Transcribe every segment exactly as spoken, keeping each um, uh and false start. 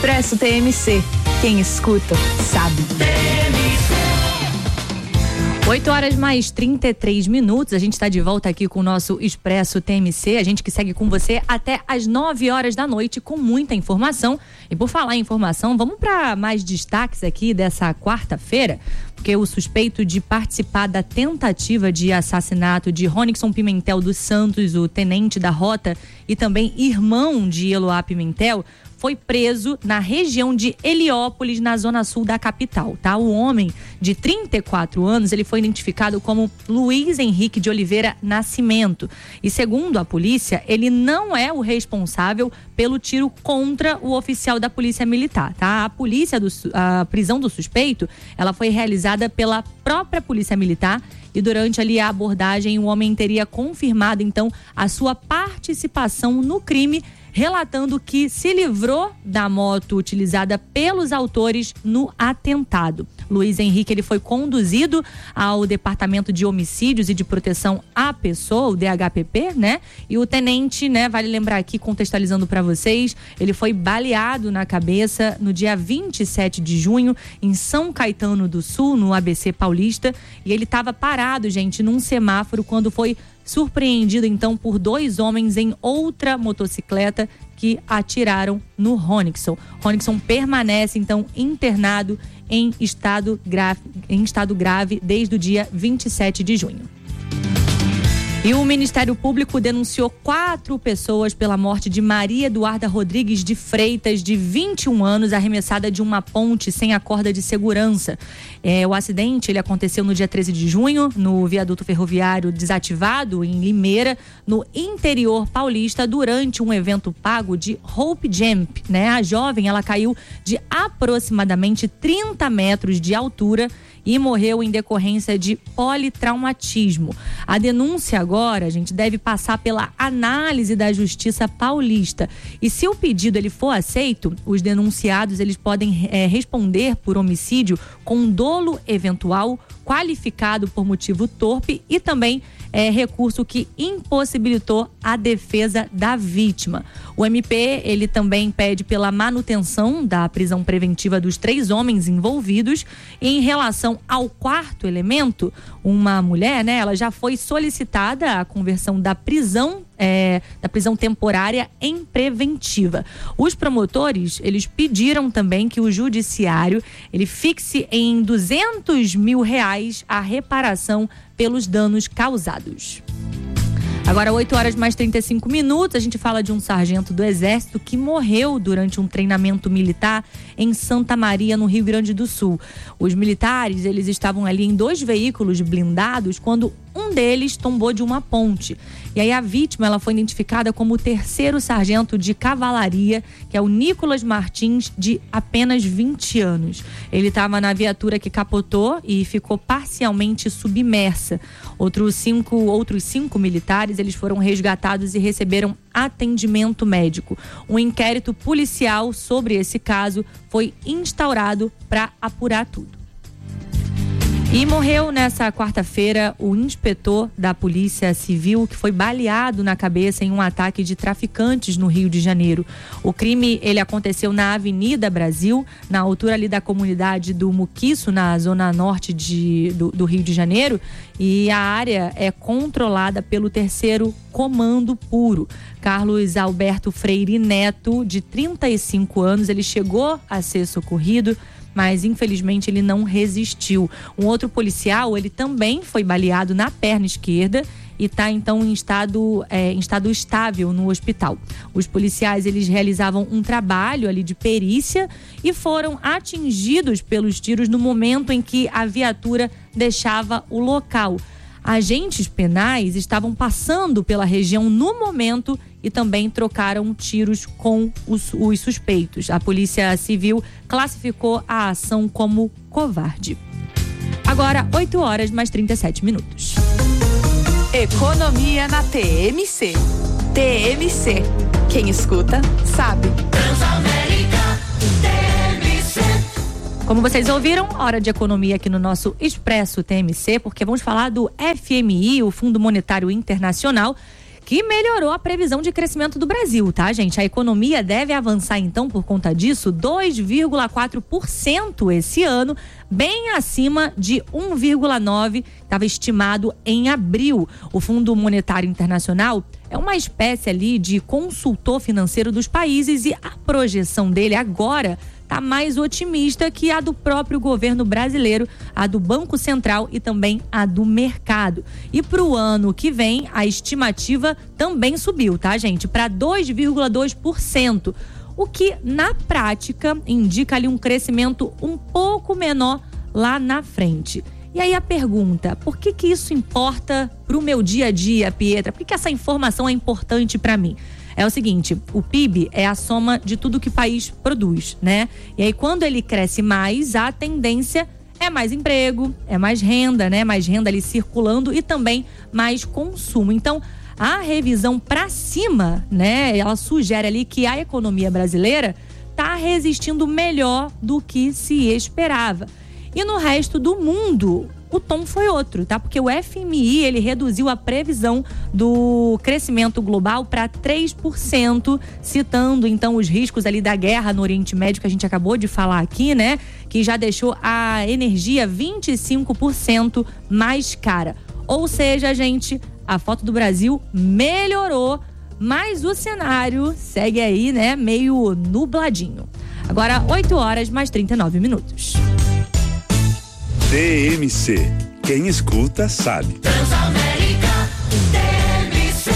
Expresso T M C. Quem escuta, sabe. oito horas mais trinta e três minutos. A gente está de volta aqui com o nosso Expresso T M C. A gente que segue com você até as nove horas da noite com muita informação. E por falar em informação, vamos para mais destaques aqui dessa quarta-feira, porque o suspeito de participar da tentativa de assassinato de Ronixon Pimentel dos Santos, o tenente da rota e também irmão de Eloá Pimentel, foi preso na região de Heliópolis, na zona sul da capital, tá? O homem de trinta e quatro anos, ele foi identificado como Luiz Henrique de Oliveira Nascimento. E segundo a polícia, ele não é o responsável pelo tiro contra o oficial da Polícia Militar, tá? A polícia do, a prisão do suspeito, ela foi realizada pela própria Polícia Militar. E durante ali a abordagem, o homem teria confirmado, então, a sua participação no crime, relatando que se livrou da moto utilizada pelos autores no atentado. Luiz Henrique, ele foi conduzido ao Departamento de Homicídios e de Proteção à Pessoa, o D H P P, né? E o tenente, né, vale lembrar aqui, contextualizando para vocês, ele foi baleado na cabeça no dia vinte e sete de junho, em São Caetano do Sul, no A B C Paulista, e ele estava parado, gente, num semáforo quando foi surpreendido então por dois homens em outra motocicleta que atiraram no Ronixon. Ronixon permanece então internado em estado grave, em estado grave desde o dia vinte e sete de junho. E o Ministério Público denunciou quatro pessoas pela morte de Maria Eduarda Rodrigues de Freitas, de vinte e um anos, arremessada de uma ponte sem a corda de segurança. É, o acidente ele aconteceu no dia treze de junho, no viaduto ferroviário desativado em Limeira, no interior paulista, durante um evento pago de Hope Jump, né? A jovem, ela caiu de aproximadamente trinta metros de altura e morreu em decorrência de politraumatismo. A denúncia agora, a gente deve passar pela análise da Justiça Paulista. E se o pedido ele for aceito, os denunciados eles podem é, responder por homicídio com dolo eventual, qualificado por motivo torpe e também é, recurso que impossibilitou a defesa da vítima. O M P, ele também pede pela manutenção da prisão preventiva dos três homens envolvidos. E em relação ao quarto elemento, uma mulher, né, ela já foi solicitada a conversão da prisão É, da prisão temporária em preventiva. Os promotores, eles pediram também que o judiciário, ele fixe em duzentos mil reais a reparação pelos danos causados. Agora, oito horas mais trinta e cinco minutos, a gente fala de um sargento do Exército que morreu durante um treinamento militar em Santa Maria, no Rio Grande do Sul. Os militares, eles estavam ali em dois veículos blindados quando um deles tombou de uma ponte. E aí a vítima, ela foi identificada como o terceiro sargento de cavalaria, que é o Nicolas Martins, de apenas vinte anos. Ele estava na viatura que capotou e ficou parcialmente submersa. Outros cinco, outros cinco militares, eles foram resgatados e receberam atendimento médico. Um inquérito policial sobre esse caso foi instaurado para apurar tudo. E morreu nessa quarta-feira o inspetor da Polícia Civil, que foi baleado na cabeça em um ataque de traficantes no Rio de Janeiro. O crime, ele aconteceu na Avenida Brasil, na altura ali da comunidade do Muquiço, na zona norte de, do, do Rio de Janeiro, e a área é controlada pelo terceiro Comando Puro. Carlos Alberto Freire Neto, de trinta e cinco anos, ele chegou a ser socorrido, mas infelizmente ele não resistiu. Um outro policial, ele também foi baleado na perna esquerda e está então em estado, é, em estado estável no hospital. Os policiais, eles realizavam um trabalho ali de perícia e foram atingidos pelos tiros no momento em que a viatura deixava o local. Agentes penais estavam passando pela região no momento e também trocaram tiros com os, os suspeitos. A Polícia Civil classificou a ação como covarde. Agora, oito horas mais trinta e sete minutos. Economia na T M C. T M C. Quem escuta, sabe. Transamérica T M C. Como vocês ouviram, hora de economia aqui no nosso Expresso T M C, porque vamos falar do F M I, o Fundo Monetário Internacional, que melhorou a previsão de crescimento do Brasil, tá, gente? A economia deve avançar, então, por conta disso, dois vírgula quatro por cento esse ano, bem acima de um vírgula nove por cento, estava estimado em abril. O Fundo Monetário Internacional é uma espécie ali de consultor financeiro dos países e a projeção dele agora está mais otimista que a do próprio governo brasileiro, a do Banco Central e também a do mercado. E para o ano que vem, a estimativa também subiu, tá, gente? Para dois vírgula dois por cento, o que na prática indica ali um crescimento um pouco menor lá na frente. E aí a pergunta, por que que isso importa para o meu dia a dia, Pietra? Por que que essa informação é importante para mim? É o seguinte, o P I B é a soma de tudo que o país produz, né? E aí quando ele cresce mais, a tendência é mais emprego, é mais renda, né? Mais renda ali circulando e também mais consumo. Então, a revisão para cima, né? Ela sugere ali que a economia brasileira está resistindo melhor do que se esperava. E no resto do mundo, o tom foi outro, tá? Porque o F M I, ele reduziu a previsão do crescimento global para três por cento, citando então os riscos ali da guerra no Oriente Médio, que a gente acabou de falar aqui, né? Que já deixou a energia vinte e cinco por cento mais cara. Ou seja, gente, a foto do Brasil melhorou, mas o cenário segue aí, né? Meio nubladinho. Agora, oito horas mais trinta e nove minutos. T M C. Quem escuta sabe. Transamérica T M C.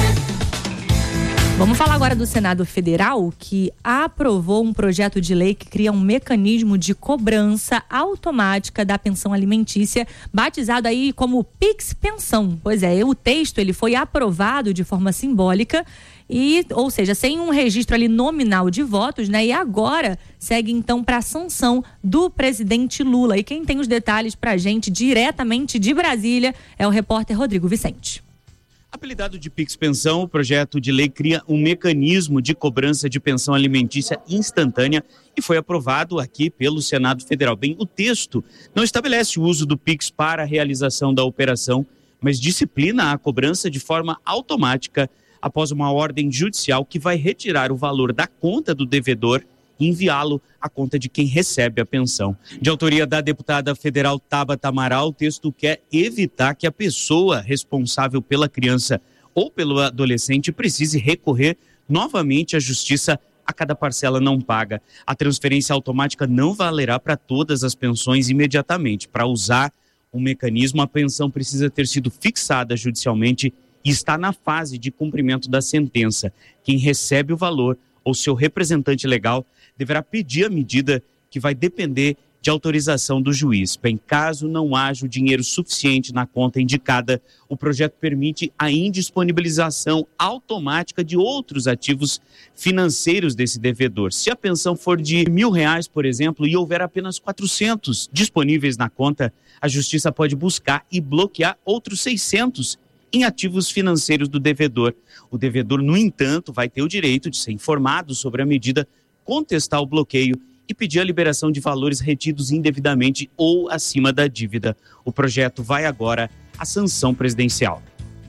Vamos falar agora do Senado Federal, que aprovou um projeto de lei que cria um mecanismo de cobrança automática da pensão alimentícia, batizado aí como Pix Pensão. Pois é, o texto ele foi aprovado de forma simbólica, e, ou seja, sem um registro ali nominal de votos, né? E agora segue então para a sanção do presidente Lula. E quem tem os detalhes para a gente diretamente de Brasília é o repórter Rodrigo Vicente. Apelidado de Pix Pensão, o projeto de lei cria um mecanismo de cobrança de pensão alimentícia instantânea e foi aprovado aqui pelo Senado Federal. Bem, o texto não estabelece o uso do Pix para a realização da operação, mas disciplina a cobrança de forma automática após uma ordem judicial que vai retirar o valor da conta do devedor e enviá-lo à conta de quem recebe a pensão. De autoria da deputada federal Tabata Amaral, o texto quer evitar que a pessoa responsável pela criança ou pelo adolescente precise recorrer novamente à justiça a cada parcela não paga. A transferência automática não valerá para todas as pensões imediatamente. Para usar o mecanismo, a pensão precisa ter sido fixada judicialmente e está na fase de cumprimento da sentença. Quem recebe o valor ou seu representante legal deverá pedir a medida, que vai depender de autorização do juiz. Bem, caso não haja o dinheiro suficiente na conta indicada, o projeto permite a indisponibilização automática de outros ativos financeiros desse devedor. Se a pensão for de mil reais, por exemplo, e houver apenas quatrocentos disponíveis na conta, a justiça pode buscar e bloquear outros seiscentos em ativos financeiros do devedor. O devedor, no entanto, vai ter o direito de ser informado sobre a medida, contestar o bloqueio e pedir a liberação de valores retidos indevidamente ou acima da dívida. O projeto vai agora à sanção presidencial.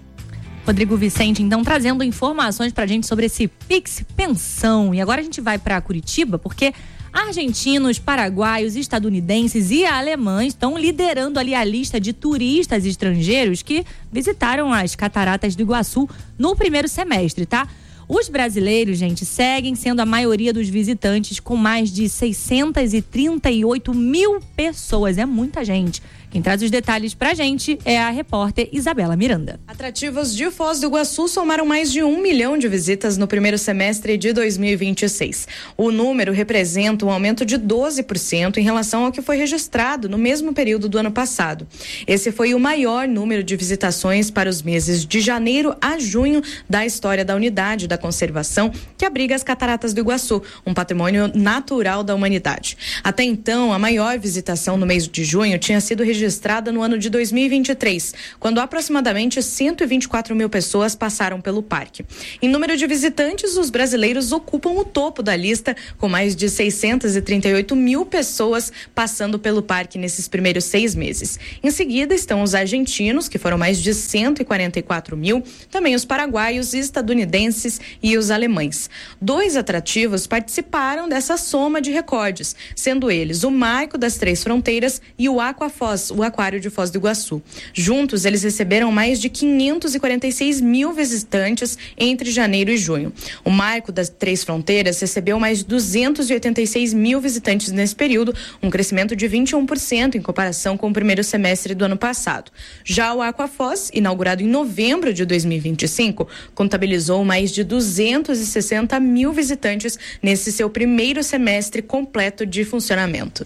Rodrigo Vicente, então, trazendo informações pra gente sobre esse Pix Pensão. E agora a gente vai para Curitiba, porque argentinos, paraguaios, estadunidenses e alemães estão liderando ali a lista de turistas estrangeiros que visitaram as Cataratas do Iguaçu no primeiro semestre, tá? Os brasileiros, gente, seguem sendo a maioria dos visitantes, com mais de seiscentos e trinta e oito mil pessoas. É muita gente. Quem traz os detalhes pra gente é a repórter Isabela Miranda. Atrativos de Foz do Iguaçu somaram mais de um milhão de visitas no primeiro semestre de dois mil e vinte e seis. O número representa um aumento de doze por cento em relação ao que foi registrado no mesmo período do ano passado. Esse foi o maior número de visitações para os meses de janeiro a junho da história da unidade da Conservação, que abriga as Cataratas do Iguaçu, um patrimônio natural da humanidade. Até então, a maior visitação no mês de junho tinha sido registrada no ano de dois mil e vinte e três, quando aproximadamente cento e vinte e quatro mil pessoas passaram pelo parque. Em número de visitantes, os brasileiros ocupam o topo da lista, com mais de seiscentos e trinta e oito mil pessoas passando pelo parque nesses primeiros seis meses. Em seguida estão os argentinos, que foram mais de cento e quarenta e quatro mil, também os paraguaios, estadunidenses e os alemães. Dois atrativos participaram dessa soma de recordes, sendo eles o Marco das Três Fronteiras e o Aquafoz, o Aquário de Foz do Iguaçu. Juntos, eles receberam mais de quinhentos e quarenta e seis mil visitantes entre janeiro e junho. O Marco das Três Fronteiras recebeu mais de duzentos e oitenta e seis mil visitantes nesse período, um crescimento de vinte e um por cento em comparação com o primeiro semestre do ano passado. Já o Aquafoz, inaugurado em novembro de dois mil e vinte e cinco, contabilizou mais de duzentos e sessenta mil visitantes nesse seu primeiro semestre completo de funcionamento.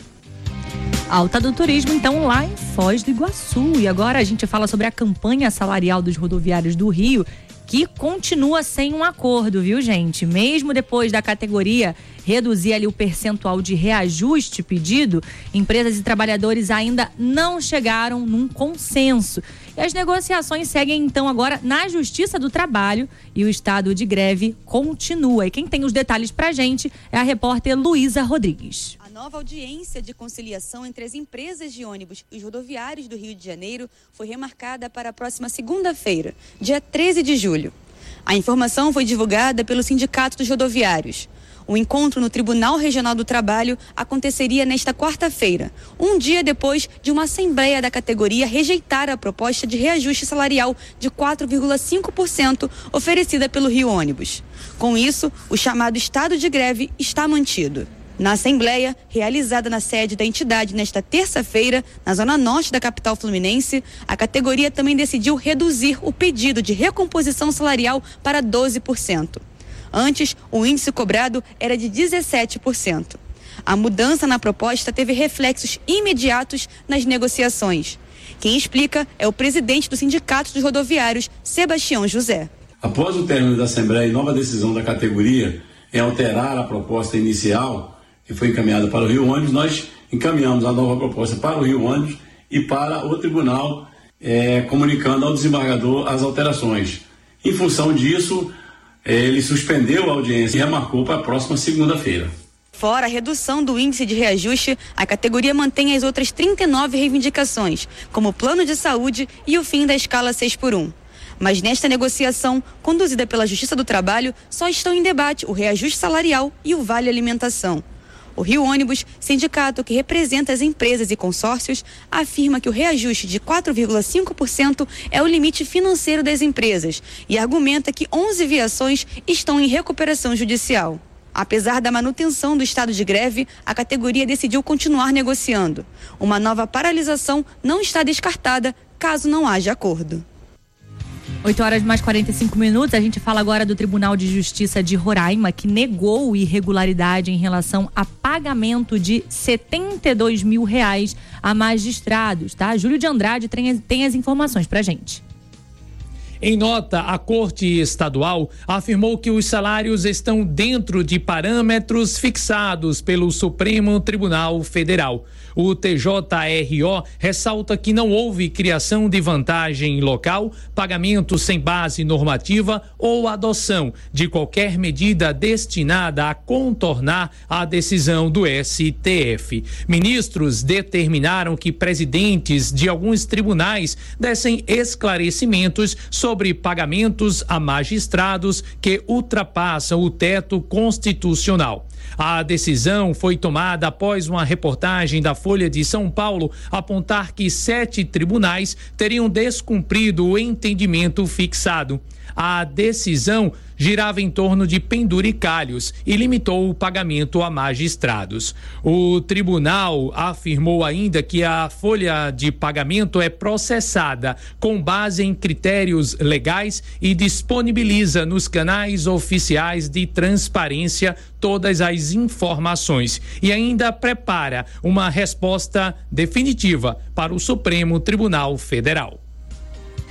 Alta do turismo, então, lá em Foz do Iguaçu. E agora a gente fala sobre a campanha salarial dos rodoviários do Rio, que continua sem um acordo, viu, gente? Mesmo depois da categoria reduzir ali o percentual de reajuste pedido, empresas e trabalhadores ainda não chegaram num consenso. E as negociações seguem, então, agora na Justiça do Trabalho e o estado de greve continua. E quem tem os detalhes pra gente é a repórter Luísa Rodrigues. A nova audiência de conciliação entre as empresas de ônibus e os rodoviários do Rio de Janeiro foi remarcada para a próxima segunda-feira, dia treze de julho. A informação foi divulgada pelo Sindicato dos Rodoviários. O encontro no Tribunal Regional do Trabalho aconteceria nesta quarta-feira, um dia depois de uma assembleia da categoria rejeitar a proposta de reajuste salarial de quatro vírgula cinco por cento oferecida pelo Rio Ônibus. Com isso, o chamado estado de greve está mantido. Na assembleia, realizada na sede da entidade nesta terça-feira, na zona norte da capital fluminense, a categoria também decidiu reduzir o pedido de recomposição salarial para doze por cento. Antes, o índice cobrado era de dezessete por cento. A mudança na proposta teve reflexos imediatos nas negociações. Quem explica é o presidente do Sindicato dos Rodoviários, Sebastião José. Após o término da Assembleia e nova decisão da categoria em alterar a proposta inicial, que foi encaminhada para o Rio Ônibus, nós encaminhamos a nova proposta para o Rio Ônibus e para o tribunal, é, comunicando ao desembargador as alterações. Em função disso, ele suspendeu a audiência e remarcou para a próxima segunda-feira. Fora a redução do índice de reajuste, a categoria mantém as outras trinta e nove reivindicações, como o plano de saúde e o fim da escala seis por um. Mas nesta negociação, conduzida pela Justiça do Trabalho, só estão em debate o reajuste salarial e o vale alimentação. O Rio Ônibus, sindicato que representa as empresas e consórcios, afirma que o reajuste de quatro vírgula cinco por cento é o limite financeiro das empresas e argumenta que onze viações estão em recuperação judicial. Apesar da manutenção do estado de greve, a categoria decidiu continuar negociando. Uma nova paralisação não está descartada caso não haja acordo. oito horas mais quarenta e cinco minutos, a gente fala agora do Tribunal de Justiça de Roraima, que negou irregularidade em relação a pagamento de setenta e dois mil reais a magistrados, tá? Júlio de Andrade tem, tem as informações pra gente. Em nota, a Corte Estadual afirmou que os salários estão dentro de parâmetros fixados pelo Supremo Tribunal Federal. O T J R O ressalta que não houve criação de vantagem local, pagamento sem base normativa ou adoção de qualquer medida destinada a contornar a decisão do S T F. Ministros determinaram que presidentes de alguns tribunais dessem esclarecimentos sobre pagamentos a magistrados que ultrapassam o teto constitucional. A decisão foi tomada após uma reportagem da Folha de São Paulo apontar que sete tribunais teriam descumprido o entendimento fixado. A decisão girava em torno de penduricalhos e limitou o pagamento a magistrados. O tribunal afirmou ainda que a folha de pagamento é processada com base em critérios legais e disponibiliza nos canais oficiais de transparência todas as informações e ainda prepara uma resposta definitiva para o Supremo Tribunal Federal.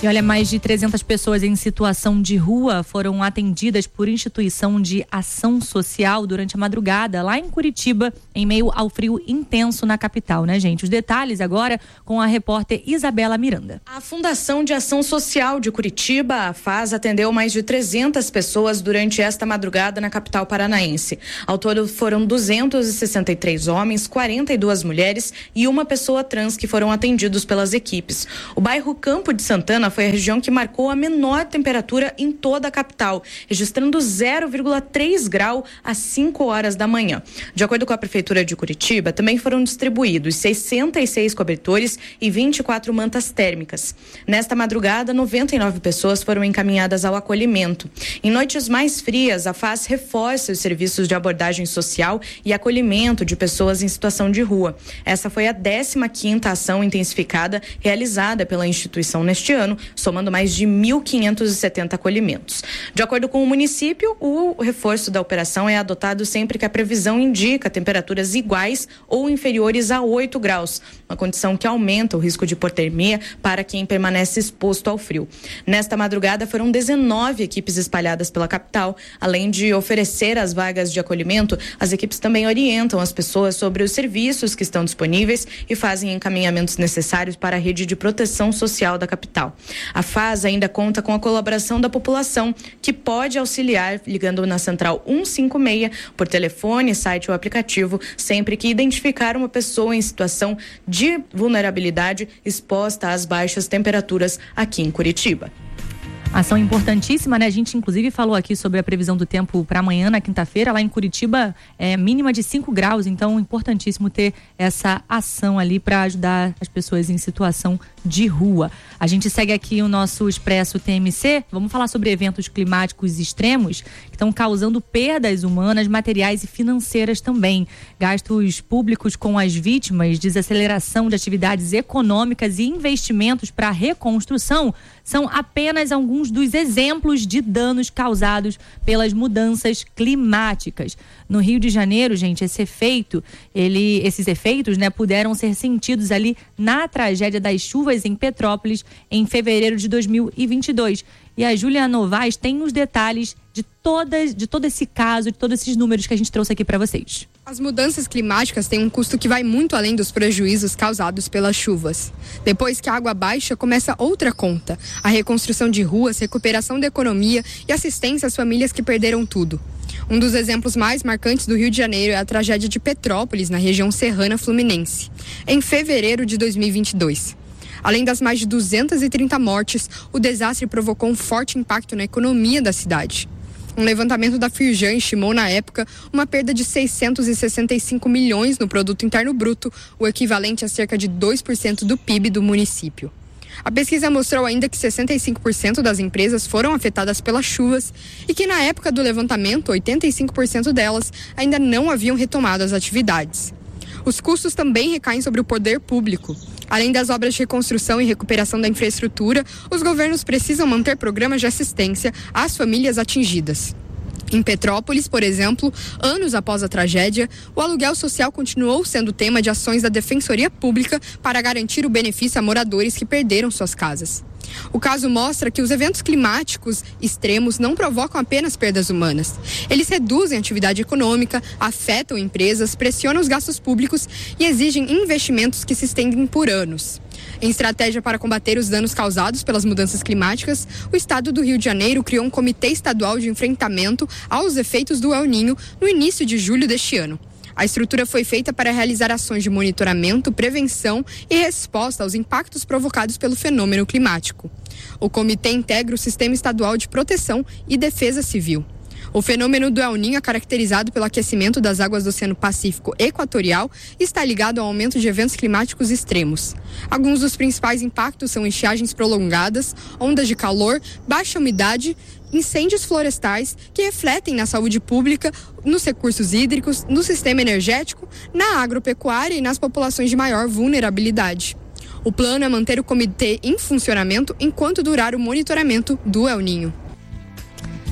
E olha, mais de trezentas pessoas em situação de rua foram atendidas por instituição de ação social durante a madrugada lá em Curitiba, em meio ao frio intenso na capital, né, gente? Os detalhes agora com a repórter Isabela Miranda. A Fundação de Ação Social de Curitiba, a F A S, atendeu mais de trezentas pessoas durante esta madrugada na capital paranaense. Ao todo foram duzentos e sessenta e três homens, quarenta e duas mulheres e uma pessoa trans que foram atendidos pelas equipes. O bairro Campo de Santana foi a região que marcou a menor temperatura em toda a capital, registrando zero vírgula três grau às cinco horas da manhã. De acordo com a Prefeitura de Curitiba, também foram distribuídos sessenta e seis cobertores e vinte e quatro mantas térmicas. Nesta madrugada, noventa e nove pessoas foram encaminhadas ao acolhimento. Em noites mais frias, a F A S reforça os serviços de abordagem social e acolhimento de pessoas em situação de rua. Essa foi a décima quinta ação intensificada realizada pela instituição neste ano, somando mais de mil quinhentos e setenta acolhimentos. De acordo com o município, o reforço da operação é adotado sempre que a previsão indica temperaturas iguais ou inferiores a oito graus, uma condição que aumenta o risco de hipotermia para quem permanece exposto ao frio. Nesta madrugada foram dezenove equipes espalhadas pela capital. Além de oferecer as vagas de acolhimento, as equipes também orientam as pessoas sobre os serviços que estão disponíveis e fazem encaminhamentos necessários para a rede de proteção social da capital. A F A S ainda conta com a colaboração da população, que pode auxiliar ligando na central cento e cinquenta e seis por telefone, site ou aplicativo, sempre que identificar uma pessoa em situação de vulnerabilidade exposta às baixas temperaturas aqui em Curitiba. Ação importantíssima, né? A gente inclusive falou aqui sobre a previsão do tempo para amanhã, na quinta-feira, lá em Curitiba, é mínima de cinco graus, então importantíssimo ter essa ação ali para ajudar as pessoas em situação de rua. A gente segue aqui o nosso Expresso T M C, vamos falar sobre eventos climáticos extremos que estão causando perdas humanas, materiais e financeiras também. Gastos públicos com as vítimas, desaceleração de atividades econômicas e investimentos para a reconstrução são apenas alguns dos exemplos de danos causados pelas mudanças climáticas. No Rio de Janeiro, gente, esse efeito, ele, esses efeitos, né, puderam ser sentidos ali na tragédia das chuvas em Petrópolis em fevereiro de dois mil e vinte e dois. E a Júlia Novaes tem os detalhes de, todas, de todo esse caso, de todos esses números que a gente trouxe aqui para vocês. As mudanças climáticas têm um custo que vai muito além dos prejuízos causados pelas chuvas. Depois que a água baixa, começa outra conta: a reconstrução de ruas, recuperação da economia e assistência às famílias que perderam tudo. Um dos exemplos mais marcantes do Rio de Janeiro é a tragédia de Petrópolis, na região serrana fluminense, em fevereiro de dois mil e vinte e dois. Além das mais de duzentas e trinta mortes, o desastre provocou um forte impacto na economia da cidade. Um levantamento da Firjan estimou na época uma perda de seiscentos e sessenta e cinco milhões no produto interno bruto, o equivalente a cerca de dois por cento do P I B do município. A pesquisa mostrou ainda que sessenta e cinco por cento das empresas foram afetadas pelas chuvas e que na época do levantamento, oitenta e cinco por cento delas ainda não haviam retomado as atividades. Os custos também recaem sobre o poder público. Além das obras de reconstrução e recuperação da infraestrutura, os governos precisam manter programas de assistência às famílias atingidas. Em Petrópolis, por exemplo, anos após a tragédia, o aluguel social continuou sendo tema de ações da Defensoria Pública para garantir o benefício a moradores que perderam suas casas. O caso mostra que os eventos climáticos extremos não provocam apenas perdas humanas. Eles reduzem a atividade econômica, afetam empresas, pressionam os gastos públicos e exigem investimentos que se estendem por anos. Em estratégia para combater os danos causados pelas mudanças climáticas, o Estado do Rio de Janeiro criou um Comitê Estadual de Enfrentamento aos Efeitos do El Niño no início de julho deste ano. A estrutura foi feita para realizar ações de monitoramento, prevenção e resposta aos impactos provocados pelo fenômeno climático. O comitê integra o Sistema Estadual de Proteção e Defesa Civil. O fenômeno do El Niño é caracterizado pelo aquecimento das águas do Oceano Pacífico Equatorial e está ligado ao aumento de eventos climáticos extremos. Alguns dos principais impactos são estiagens prolongadas, ondas de calor, baixa umidade, incêndios florestais que refletem na saúde pública, nos recursos hídricos, no sistema energético, na agropecuária e nas populações de maior vulnerabilidade. O plano é manter o comitê em funcionamento enquanto durar o monitoramento do El Niño.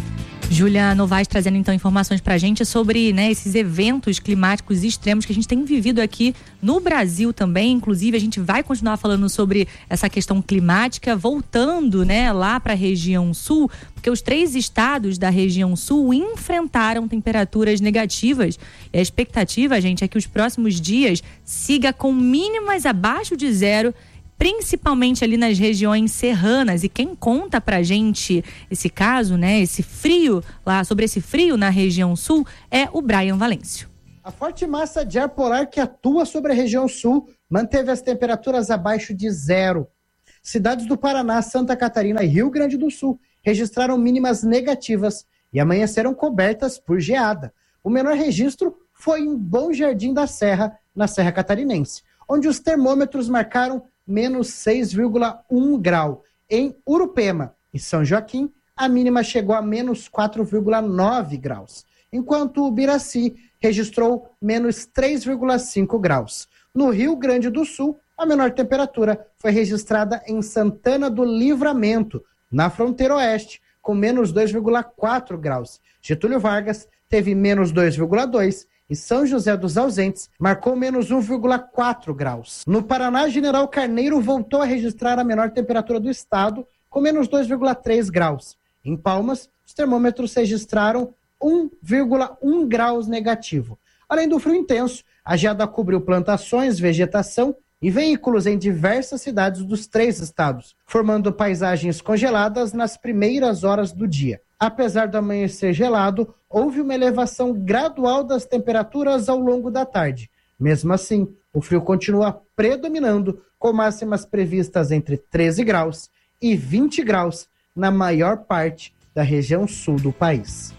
Júlia Novaes trazendo então informações pra gente sobre, né, esses eventos climáticos extremos que a gente tem vivido aqui no Brasil também. Inclusive a gente vai continuar falando sobre essa questão climática, voltando, né, lá para a região sul, porque os três estados da região sul enfrentaram temperaturas negativas. E a expectativa, gente, é que os próximos dias siga com mínimas abaixo de zero, principalmente ali nas regiões serranas. E quem conta pra gente esse caso, né, esse frio lá, sobre esse frio na região sul, é o Brian Valêncio. A forte massa de ar polar que atua sobre a região sul manteve as temperaturas abaixo de zero. Cidades do Paraná, Santa Catarina e Rio Grande do Sul registraram mínimas negativas e amanheceram cobertas por geada. O menor registro foi em Bom Jardim da Serra, na Serra Catarinense, onde os termômetros marcaram menos seis vírgula um grau. Em Urupema e São Joaquim, a mínima chegou a menos quatro vírgula nove graus, enquanto o Biraci registrou menos três vírgula cinco graus. No Rio Grande do Sul, a menor temperatura foi registrada em Santana do Livramento, na fronteira oeste, com menos dois vírgula quatro graus. Getúlio Vargas teve menos dois vírgula dois e São José dos Ausentes marcou menos um vírgula quatro graus. No Paraná, General Carneiro voltou a registrar a menor temperatura do estado, com menos dois vírgula três graus. Em Palmas, os termômetros registraram um vírgula um graus negativo. Além do frio intenso, a geada cobriu plantações, vegetação e veículos em diversas cidades dos três estados, formando paisagens congeladas nas primeiras horas do dia. Apesar do amanhecer gelado, houve uma elevação gradual das temperaturas ao longo da tarde. Mesmo assim, o frio continua predominando, com máximas previstas entre treze graus e vinte graus na maior parte da região sul do país.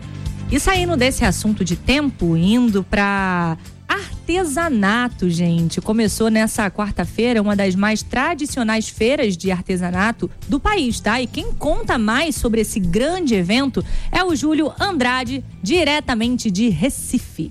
E saindo desse assunto de tempo, indo para artesanato, gente. Começou nessa quarta-feira uma das mais tradicionais feiras de artesanato do país, tá? E quem conta mais sobre esse grande evento é o Júlio Andrade, diretamente de Recife.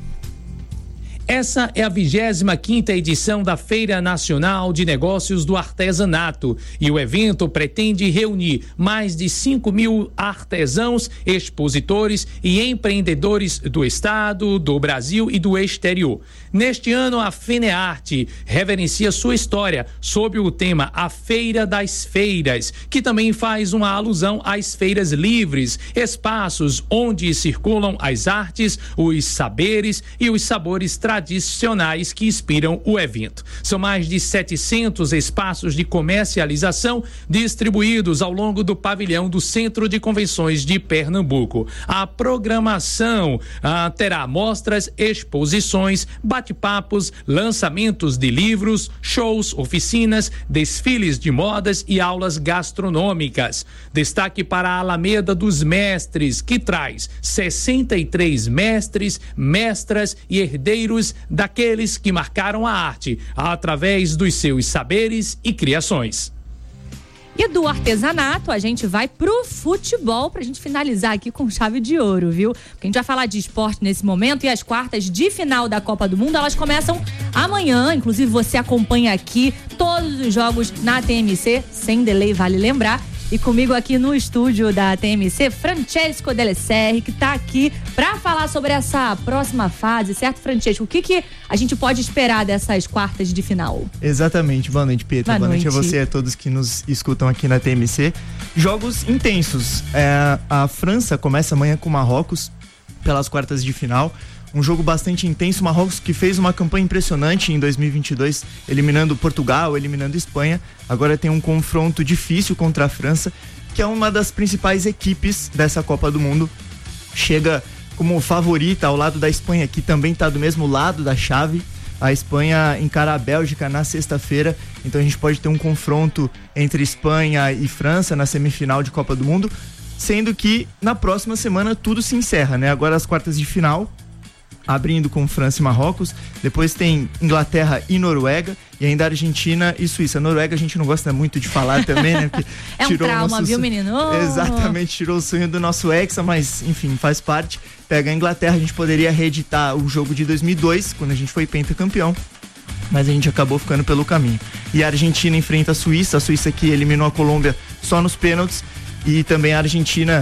Essa é a vigésima quinta edição da Feira Nacional de Negócios do Artesanato e o evento pretende reunir mais de cinco mil artesãos, expositores e empreendedores do estado, do Brasil e do exterior. Neste ano, a FENEARTE reverencia sua história sob o tema A Feira das Feiras, que também faz uma alusão às feiras livres, espaços onde circulam as artes, os saberes e os sabores tradicionais tradicionais que inspiram o evento. São mais de setecentos espaços de comercialização distribuídos ao longo do pavilhão do Centro de Convenções de Pernambuco. A programação ah, terá mostras, exposições, bate-papos, lançamentos de livros, shows, oficinas, desfiles de modas e aulas gastronômicas. Destaque para a Alameda dos Mestres, que traz sessenta e três mestres, mestras e herdeiros daqueles que marcaram a arte através dos seus saberes e criações. E do artesanato, a gente vai pro futebol pra gente finalizar aqui com chave de ouro, viu? Porque a gente vai falar de esporte nesse momento e as quartas de final da Copa do Mundo, elas começam amanhã. Inclusive, você acompanha aqui todos os jogos na T M C, sem delay, vale lembrar. E comigo aqui no estúdio da T M C, Francesco Delle Serre, que tá aqui para falar sobre essa próxima fase, certo, Francesco? O que, que a gente pode esperar dessas quartas de final? Exatamente. Boa noite, Petra. Boa, Boa noite. noite a você e a todos que nos escutam aqui na T M C. Jogos intensos. É, a França começa amanhã com Marrocos pelas quartas de final. Um jogo bastante intenso, Marrocos que fez uma campanha impressionante em dois mil e vinte e dois, eliminando Portugal, eliminando Espanha. Agora tem um confronto difícil contra a França, que é uma das principais equipes dessa Copa do Mundo. Chega como favorita ao lado da Espanha, que também está do mesmo lado da chave. A Espanha encara a Bélgica na sexta-feira, então a gente pode ter um confronto entre Espanha e França na semifinal de Copa do Mundo, sendo que na próxima semana tudo se encerra, né? Agora as quartas de final, abrindo com França e Marrocos, depois tem Inglaterra e Noruega, e ainda Argentina e Suíça. Noruega a gente não gosta muito de falar também, né? Porque é um tirou trauma, nosso... viu, menino? Oh. Exatamente, tirou o sonho do nosso Hexa, mas enfim, faz parte. Pega a Inglaterra, a gente poderia reeditar o jogo de dois mil e dois, quando a gente foi pentacampeão, mas a gente acabou ficando pelo caminho. E a Argentina enfrenta a Suíça, a Suíça que eliminou a Colômbia só nos pênaltis, e também a Argentina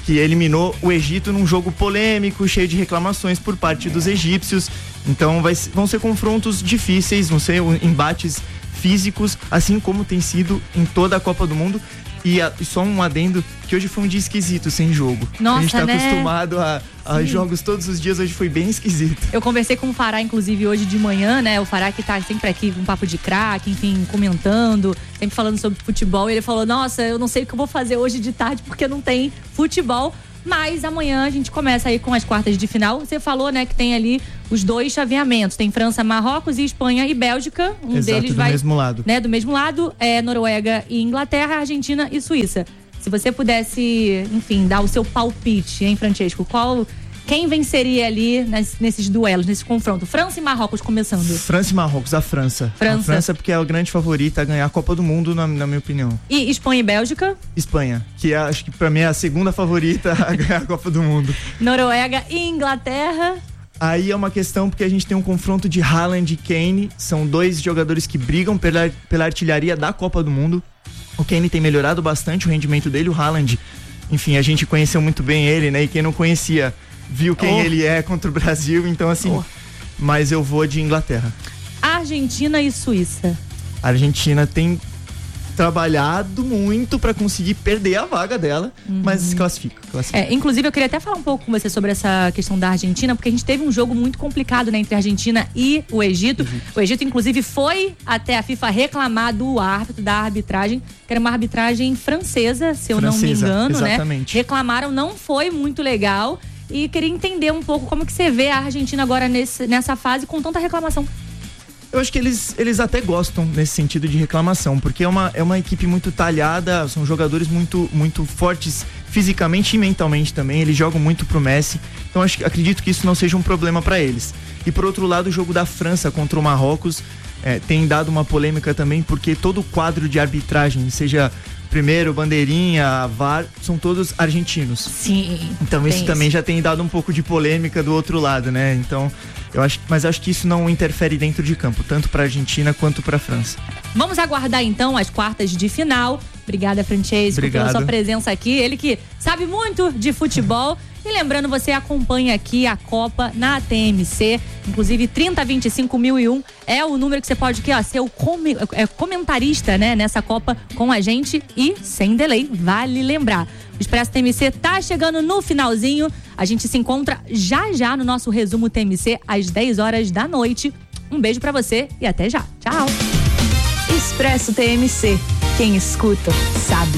que eliminou o Egito num jogo polêmico, cheio de reclamações por parte dos egípcios. Então vai, vão ser confrontos difíceis, vão ser embates físicos, assim como tem sido em toda a Copa do Mundo. E, a, e só um adendo, que hoje foi um dia esquisito, sem jogo. Nossa, a gente tá né? acostumado a, a jogos todos os dias, hoje foi bem esquisito. Eu conversei com o Fará, inclusive, hoje de manhã, né? O Fará que tá sempre aqui com um papo de craque, enfim, comentando, sempre falando sobre futebol. E ele falou, nossa, eu não sei o que eu vou fazer hoje de tarde, porque não tem futebol. Mas amanhã a gente começa aí com as quartas de final. Você falou, né, que tem ali os dois chaveamentos. Tem França, Marrocos e Espanha e Bélgica. Um Exato, deles do vai, mesmo lado. Né, do mesmo lado, é Noruega e Inglaterra, Argentina e Suíça. Se você pudesse, enfim, dar o seu palpite, hein, Francesco? Qual, quem venceria ali nesses, nesses duelos, nesse confronto? França e Marrocos começando. França e Marrocos, a França. França. A França porque é a grande favorita a ganhar a Copa do Mundo, na, na minha opinião. E Espanha e Bélgica? Espanha, que é, acho que pra mim é a segunda favorita a ganhar a Copa do Mundo. Noruega e Inglaterra? Aí é uma questão porque a gente tem um confronto de Haaland e Kane, são dois jogadores que brigam pela, pela artilharia da Copa do Mundo. O Kane tem melhorado bastante o rendimento dele, o Haaland, enfim, a gente conheceu muito bem ele, né? E quem não conhecia viu quem oh. ele é contra o Brasil, então assim, oh. mas eu vou de Inglaterra. Argentina e Suíça. A Argentina tem trabalhado muito para conseguir perder a vaga dela, uhum. mas se classifica, classifica. É, inclusive eu queria até falar um pouco com você sobre essa questão da Argentina, porque a gente teve um jogo muito complicado, né, entre a Argentina e o Egito. Uhum. O Egito inclusive foi até a FIFA reclamar do árbitro, da arbitragem, que era uma arbitragem francesa, se eu francesa, não me engano, exatamente. né? Reclamaram, não foi muito legal, e queria entender um pouco como que você vê a Argentina agora nesse, nessa fase com tanta reclamação. Eu acho que eles, eles até gostam nesse sentido de reclamação, porque é uma, é uma equipe muito talhada, são jogadores muito, muito fortes fisicamente e mentalmente também, eles jogam muito pro Messi, então acho, acredito que isso não seja um problema para eles. E por outro lado, o jogo da França contra o Marrocos é, tem dado uma polêmica também, porque todo o quadro de arbitragem, seja primeiro, bandeirinha, V A R, são todos argentinos. Sim. Então isso também já tem dado um pouco de polêmica do outro lado, né? Então, eu acho, mas acho que isso não interfere dentro de campo, tanto para a Argentina quanto para a França. Vamos aguardar então as quartas de final. Obrigada, Francesco, Obrigado. pela sua presença aqui. Ele que sabe muito de futebol. E lembrando, você acompanha aqui a Copa na T M C, inclusive trinta vinte e cinco mil e um é o número que você pode aqui, ó, ser o com, é, comentarista, né, nessa Copa com a gente e sem delay, vale lembrar. O Expresso T M C tá chegando no finalzinho, a gente se encontra já já no nosso resumo T M C às dez horas da noite. Um beijo pra você e até já. Tchau. Expresso T M C, quem escuta sabe.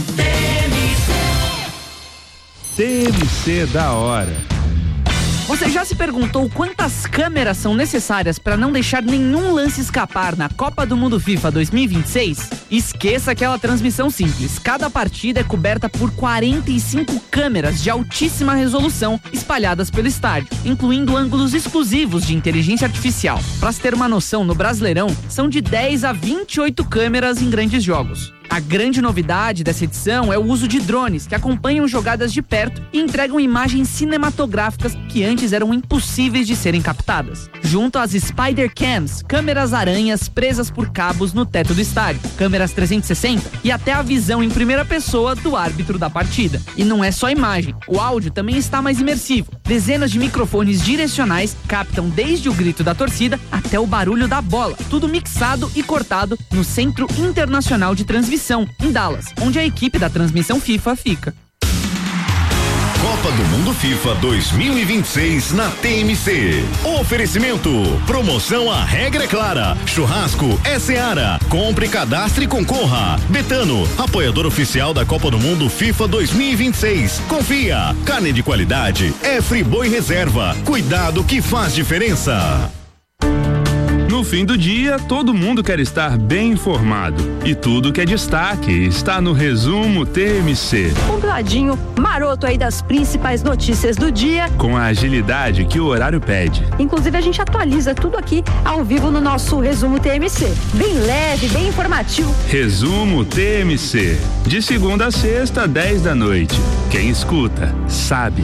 T M C da hora. Você já se perguntou quantas câmeras são necessárias para não deixar nenhum lance escapar na Copa do Mundo FIFA dois mil e vinte e seis? Esqueça aquela transmissão simples. Cada partida é coberta por quarenta e cinco câmeras de altíssima resolução espalhadas pelo estádio, incluindo ângulos exclusivos de inteligência artificial. Para se ter uma noção, no Brasileirão são de dez a vinte e oito câmeras em grandes jogos. A grande novidade dessa edição é o uso de drones, que acompanham jogadas de perto e entregam imagens cinematográficas que antes eram impossíveis de serem captadas. Junto às Spider Cams, câmeras aranhas presas por cabos no teto do estádio, câmeras trezentos e sessenta e até a visão em primeira pessoa do árbitro da partida. E não é só imagem, o áudio também está mais imersivo. Dezenas de microfones direcionais captam desde o grito da torcida até o barulho da bola, tudo mixado e cortado no Centro Internacional de Transmissão, em Dallas, onde a equipe da transmissão FIFA fica. Copa do Mundo FIFA dois mil e vinte e seis na T M C. Oferecimento, promoção A Regra é Clara, churrasco é Seara, compre, cadastre e concorra. Betano, apoiador oficial da Copa do Mundo FIFA dois mil e vinte e seis. Confia, carne de qualidade é Friboi Reserva, cuidado que faz diferença. No fim do dia, todo mundo quer estar bem informado. E tudo que é destaque está no Resumo T M C. Compladinho, maroto aí das principais notícias do dia. Com a agilidade que o horário pede. Inclusive a gente atualiza tudo aqui ao vivo no nosso Resumo T M C. Bem leve, bem informativo. Resumo T M C. De segunda a sexta, dez da noite. Quem escuta, sabe.